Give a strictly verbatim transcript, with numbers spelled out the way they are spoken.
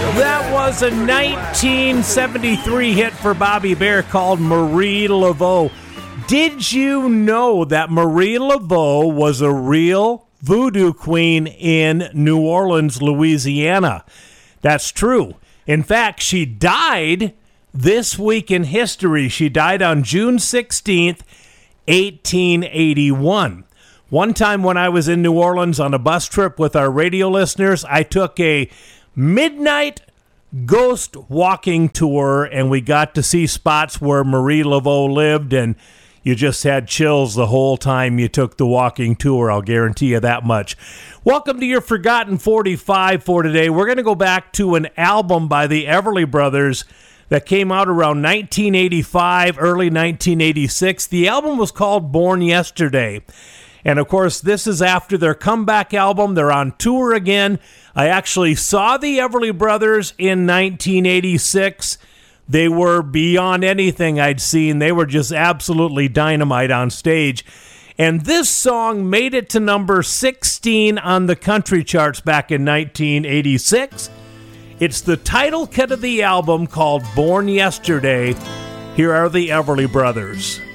That was a nineteen seventy-three hit for Bobby Bare called Marie Laveau. Did you know that Marie Laveau was a real voodoo queen in New Orleans, Louisiana? That's true. In fact, she died this week in history. She died on June sixteenth, eighteen eighty-one. One time when I was in New Orleans on a bus trip with our radio listeners, I took a midnight ghost walking tour, and we got to see spots where Marie Laveau lived, and you just had chills the whole time you took the walking tour. I'll guarantee you that much. Welcome to your Forgotten forty-five for today. We're going to go back to an album by the Everly Brothers that came out around nineteen eighty-five, early nineteen eighty-six. The album was called Born Yesterday. And, of course, this is after their comeback album. They're on tour again. I actually saw the Everly Brothers in nineteen eighty-six. They were beyond anything I'd seen. They were just absolutely dynamite on stage. And this song made it to number sixteen on the country charts back in nineteen eighty-six. It's the title cut of the album called Born Yesterday. Here are the Everly Brothers.